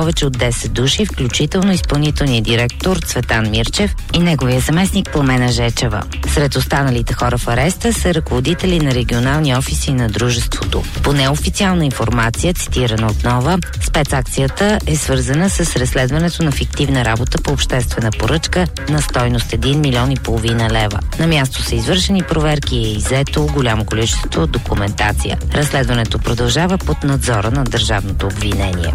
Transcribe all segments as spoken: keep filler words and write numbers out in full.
повече от десет души, включително изпълнителният директор Цветан Мирчев и неговия заместник Пламена Жечева. Сред останалите хора в ареста са ръководители на регионални офиси на дружеството. По неофициална информация, цитирана от Нова, спецакцията е свързана с разследването на фиктивна работа по обществена поръчка на стойност един милион и половина лева. На място са извършени проверки и е иззето голямо количество документация. Разследването продължава под надзора на държавното обвинение.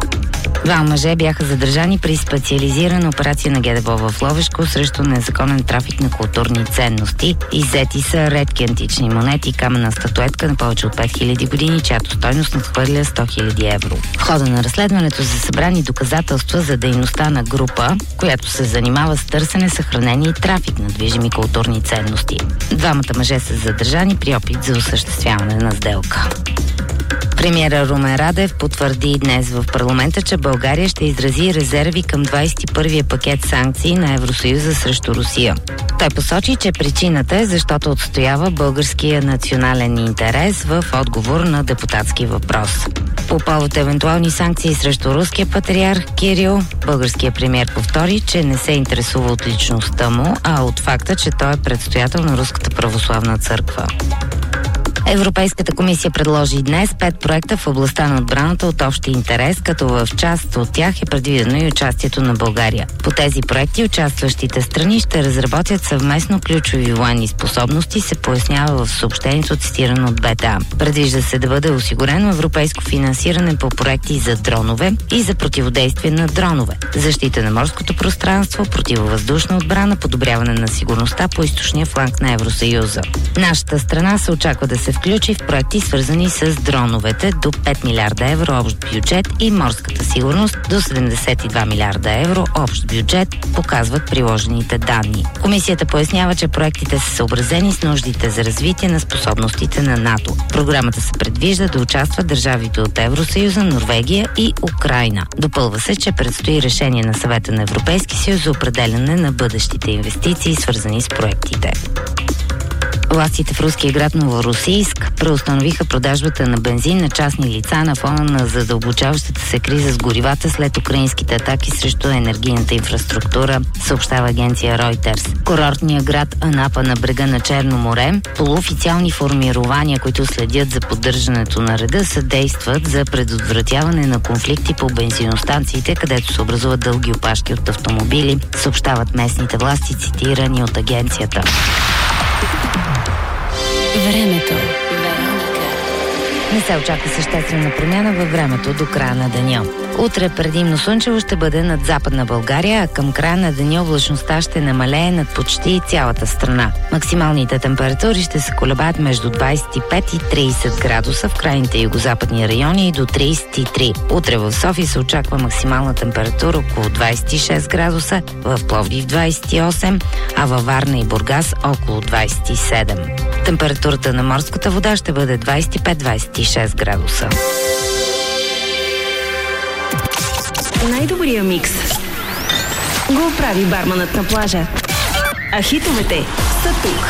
Два мъже бяха задържани при специализирана операция на ГДБО в Ловешко срещу незаконен трафик на културни ценности. Иззети са редки антични монети и каменна статуетка на повече от пет хиляди години, чиято стойност надхвърля сто хиляди евро. В хода на разследването са събрани доказателства за дейността на група, която се занимава с търсене, съхранение и трафик на движими културни ценности. Двамата мъже са задържани при опит за осъществяване на сделка. Премиера Румен Радев потвърди днес в парламента, че България ще изрази резерви към двадесет и първия пакет санкции на Евросъюза срещу Русия. Той посочи, че причината е защото отстоява българския национален интерес в отговор на депутатски въпрос. По повод евентуални санкции срещу руския патриарх Кирил, българският премиер повтори, че не се интересува от личността му, а от факта, че той е предстоятел на Руската православна църква. Европейската комисия предложи днес пет проекта в областта на отбраната от общ интерес, като в част от тях е предвидено и участието на България. По тези проекти участващите страни ще разработят съвместно ключови военни способности, се пояснява в съобщението, цитирано от БТА. Предвижда се да бъде осигурено европейско финансиране по проекти за дронове и за противодействие на дронове, защита на морското пространство, противовъздушна отбрана, подобряване на сигурността по източния фланг на Евросъюза. Нашата страна се очаква да се включи в проекти, свързани с дроновете, до пет милиарда евро общ бюджет и морската сигурност до седемдесет и два милиарда евро общ бюджет, показват приложените данни. Комисията пояснява, че проектите са съобразени с нуждите за развитие на способностите на НАТО. В програмата се предвижда да участват държавите от Евросъюза, Норвегия и Украйна. Допълва се, че предстои решение на Съвета на Европейски съюз за определяне на бъдещите инвестиции, свързани с проектите. Властите в руския град Новоросийск преустановиха продажбата на бензин на частни лица на фона на задълбочаващата се криза с горивата след украинските атаки срещу енергийната инфраструктура, съобщава агенция Reuters. Курортният град Анапа на брега на Черно море, полуофициални формирования, които следят за поддържането на реда, съдействат за предотвратяване на конфликти по бензиностанциите, където се образуват дълги опашки от автомобили, съобщават местните власти, цитирани от агенцията. Времето. Не се очаква съществена промяна във времето до края на деня. Утре предимно слънчево ще бъде над Западна България, а към края на деня облачността ще намалее над почти цялата страна. Максималните температури ще се колебаят между двадесет и пет и тридесет градуса в крайните югозападни райони и до тридесет и три. Утре в София се очаква максимална температура около двадесет и шест градуса, в Пловдив двадесет и осем, а във Варна и Бургас около двадесет и седем. Температурата на морската вода ще бъде двадесет и пет до двадесет и шест градуса. Най-добрия микс го прави барманът на плажа. А хитовете са тук.